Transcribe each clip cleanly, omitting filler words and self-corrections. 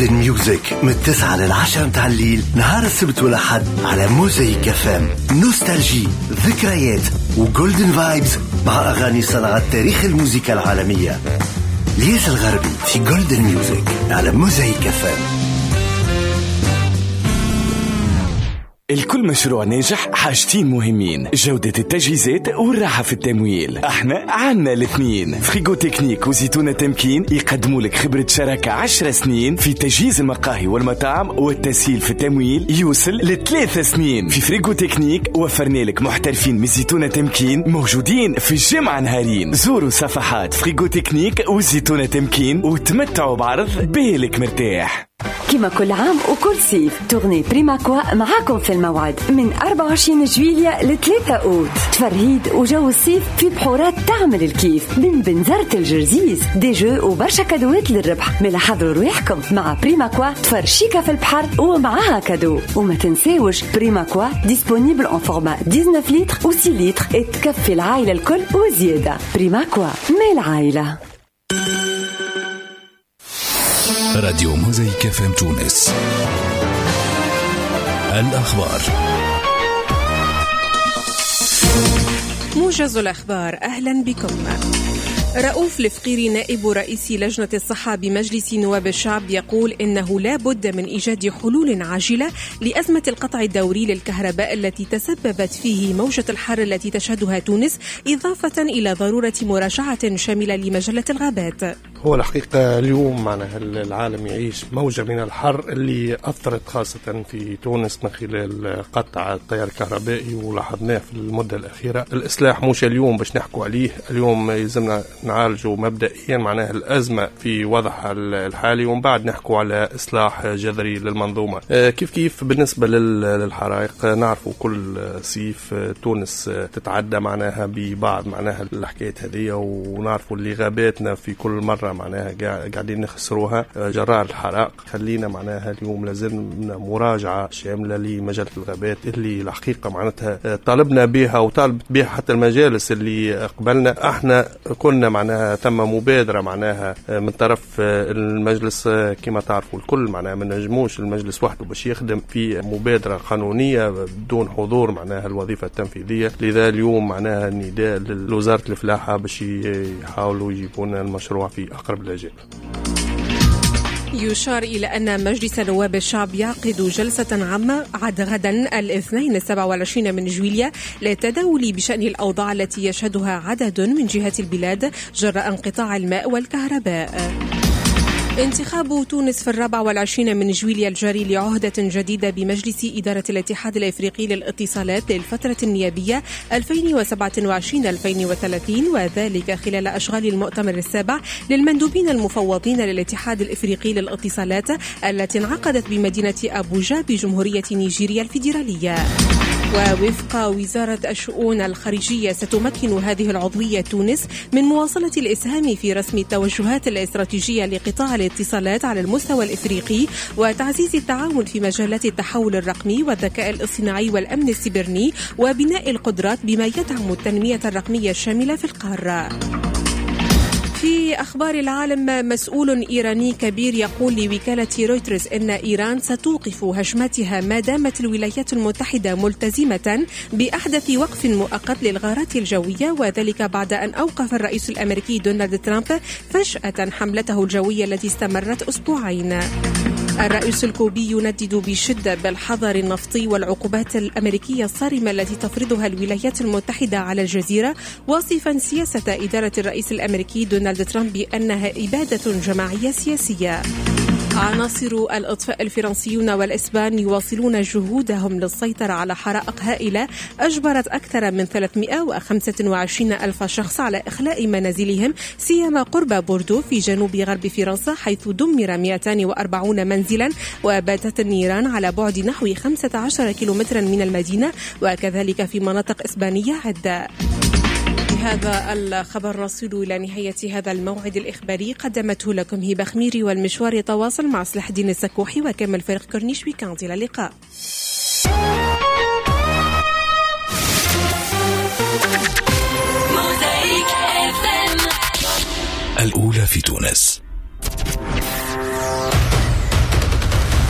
جولدن ميوزك من 9 ل10 متاع الليل نهار السبت والأحد على موزايك FM. نوستالجي، ذكريات وجولدن فايبز مع أغاني صناعة تاريخ الموسيقى العالمية. ليس الغربي في جولدن ميوزك على موزايك FM. الكل مشروع ناجح حاجتين مهمين: جودة التجهيزات والراحة في التمويل. احنا عنا الاثنين. فريغو تكنيك وزيتونة تمكين يقدموا لك خبرة شراكة 10 سنين في تجهيز المقاهي والمطاعم والتسهيل في التمويل يوصل ل3 سنين. في فريغو تكنيك وفرنا لك محترفين من زيتونة تمكين موجودين في الجمعة نهارين. زوروا صفحات فريغو تكنيك وزيتونة تمكين وتمتعوا بعرض بالك مرتاح. كما كل عام وكل صيف تغني بريماكوا معاكم في الموعد من 24 جويلية ل 3 أوت. تفرهيد وجو الصيف في بحورات تعمل الكيف من بنزرة الجرزيز. دي جو وبرشا كادوات للربح. ملا حضروا رواحكم مع بريماكوا تفرشيكا في البحر ومعاها كادو. وما تنساوش بريماكوا ديسپونيبل en format 19 لتر و 6 لتر تكفي العائلة الكل وزيادة. بريماكوا من العائلة. راديو موزايك FM تونس. الأخبار. موجز الأخبار، أهلا بكم. رؤوف الفقيري نائب رئيس لجنة الصحة بمجلس نواب الشعب يقول إنه لا بد من إيجاد حلول عاجلة لأزمة القطع الدوري للكهرباء التي تسببت فيه موجة الحر التي تشهدها تونس، إضافة إلى ضرورة مراجعة شاملة لمجلة الغابات. هو الحقيقة اليوم معنا العالم يعيش موجة من الحر اللي أثرت خاصة في تونس من خلال قطع التيار الكهربائي، ولاحظناه في المدة الأخيرة. الإصلاح مش اليوم باش نحكوا عليه، اليوم يلزمنا نعالجوا مبدئيا معناها الأزمة في وضعها الحالي، ومن بعد نحكوا على إصلاح جذري للمنظومة. كيف بالنسبة للحرائق، نعرفوا كل صيف تونس تتعدى معناها ببعض معناها الحكايات هذه، ونعرفوا اللي غاباتنا في كل مرة معناها قاعدين نخسروها جراء الحرائق. خلينا معناها اليوم لازمنا مراجعة شاملة لمجلة الغابات اللي الحقيقة معناتها طالبنا بها وطالبت بها حتى المجالس اللي قبلنا. احنا كنا معناها ثم مبادرة معناها من طرف المجلس، كما تعرفوا الكل معناها ما نجموش المجلس وحده باش يخدم في مبادرة قانونية بدون حضور معناها الوظيفة التنفيذية. لذا اليوم معناها النداء لوزارة الفلاحة باش يحاولوا يجيبون المشروع في أقرب الأجال. يشار إلى أن مجلس نواب الشعب يعقد جلسة عامة غدا الاثنين 27 من جويلية للتداول بشأن الأوضاع التي يشهدها عدد من جهات البلاد جراء انقطاع الماء والكهرباء. انتخاب تونس في 24 من جويلية الجاري لعهدة جديدة بمجلس إدارة الاتحاد الإفريقي للاتصالات للفترة النيابية 2027-2030، وذلك خلال أشغال المؤتمر السابع للمندوبين المفوضين للاتحاد الإفريقي للاتصالات التي انعقدت بمدينة أبوجا بجمهورية نيجيريا الفيدرالية. ووفق وزارة الشؤون الخارجية ستمكن هذه العضوية تونس من مواصلة الإسهام في رسم التوجهات الاستراتيجية لقطاع الاتصالات على المستوى الإفريقي، وتعزيز التعاون في مجالات التحول الرقمي والذكاء الاصطناعي والأمن السيبراني وبناء القدرات بما يدعم التنمية الرقمية الشاملة في القارة. في أخبار العالم، مسؤول إيراني كبير يقول لوكالة رويترز أن إيران ستوقف هجماتها ما دامت الولايات المتحدة ملتزمة بأحدث وقف مؤقت للغارات الجوية، وذلك بعد أن أوقف الرئيس الأمريكي دونالد ترامب فجأة حملته الجوية التي استمرت أسبوعين. الرئيس الكوبي يندد بشدة بالحظر النفطي والعقوبات الأمريكية الصارمة التي تفرضها الولايات المتحدة على الجزيرة، واصفا سياسة إدارة الرئيس الأمريكي دونالد ترامب بأنها إبادة جماعية سياسية. عناصر الإطفاء الفرنسيون والإسبان يواصلون جهودهم للسيطرة على حرائق هائلة أجبرت أكثر من 325 ألف شخص على إخلاء منازلهم، سيما قرب بوردو في جنوب غرب فرنسا، حيث دمر 240 منزلا، وباتت النيران على بعد نحو 15 كيلومترا من المدينة، وكذلك في مناطق إسبانية عدة. بهذا الخبر نصل إلى نهاية هذا الموعد الإخباري، قدمته لكم هبة خميري، والمشوار يتواصل مع صلاح الدين السكوحي وكمل فريق كورنيش ويكاند. إلى اللقاء. الأولى في تونس.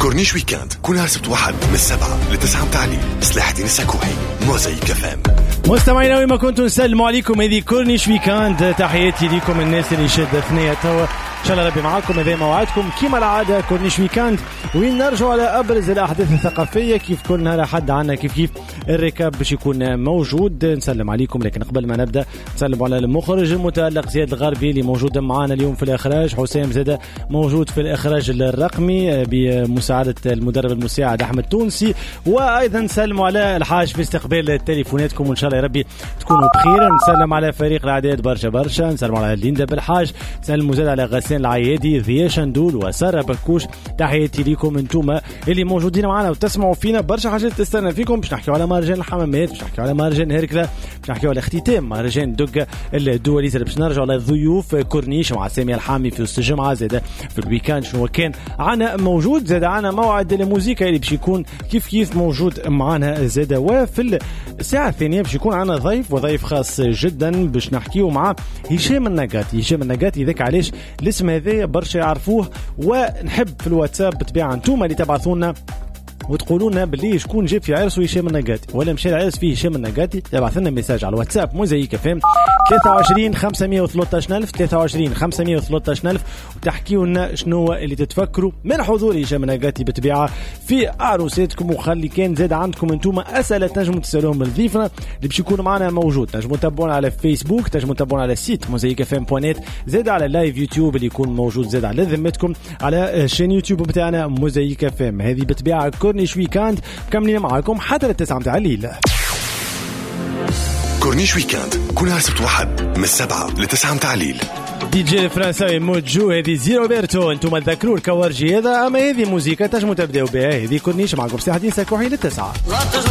كورنيش ويكاند كل نهار سبت واحد من 7 ل9 متاع الليل. سلاح الدين السكوحي، موزايك فام. مستمعينا وين ما كنتم نسلموا عليكم. هذه كورنيش ويكاند، تحياتي لكم الناس اللي شادة ثنية توا. إن شاء الله ربي معاكم. هذا موعدكم كيما العادة كورنيش ويكاند، وين نرجعوا على أبرز الأحداث الثقافية كيف كل نهار حد عنا كيف الركاب باش يكون موجود. نسلم عليكم، لكن قبل ما نبدأ نسلم على المخرج المتألق زياد الغربي اللي موجود معنا اليوم في الإخراج. حسام زادة موجود في الإخراج الرقمي بمساعدة المدرب المساعد أحمد تونسي. وأيضا نسلم على الحاج في استقبال تليفوناتكم، وإن شاء الله يا ربي تكونوا بخير. نسلم على فريق الإعداد برشا. نسلم على ليندا بالحاج، نسلم زاد على غسان العيادي، ضياء شندول وسارة بكوش. تحياتي لكم انتم اللي موجودين معنا وتسمعوا فينا. برشا حاجات تستنى فيكم. باش نحكيو على مهرجان الحمامات، باش نحكيو على مهرجان هركلا، باش نحكيو على اختتام مهرجان دقة الدولي، باش نرجعوا على ضيوف كورنيش مع سامي الحامي في وسط الجمعة. زاد في الويكاند شنو كان عنا موجود. زاد عنا موعد الموسيقى اللي باش يكون كيف موجود معنا. زاد وفي الساعة الثانية باش يكون عنا ضيف وضيف خاص جدا باش نحكيو مع هشام النقاتي. ذاك علاش الاسم هذا برشا يعرفوه. ونحب في الواتساب بطبيعة انتم اللي تبعثونا وتقولونا باللي شكون جاب في عرسه هشام النقاتي ولا مشى العرس فيه هشام النقاتي. تبعث لنا ميساج على الواتساب موزايك فام 23 513 23 513 ألف وتحكيوا لنا شنو اللي تتفكروا من حضور هشام النقاتي بطبيعة في عروساتكم. وخلي كان زاد عندكم انتم أسئلة تنجموا تسألوهم لضيفنا اللي باش يكون معنا موجود. تنجموا تتابعونا على فيسبوك، تنجموا تتابعونا على السيت موزايك فام بوانيت، زاد على لايف يوتيوب اللي يكون موجود زاد على ذمتكم على شين يوتيوب بتاعنا موزايك فام. هذه بطبيعة كورنيش ويكاند مكملين معاكم حتى 9 متاع الليل. كورنيش ويكاند كل نهار سبت واحد من 7 ل9 متاع الليل. دي جي الفرنساوي موجو. هذه زيروبرتو. انتم تذكروا الكوارجي هذا، اما هذه موسيقى تنجموا تبداو بها. هذه كورنيش معكم سلاح الدين السكوحي ل9.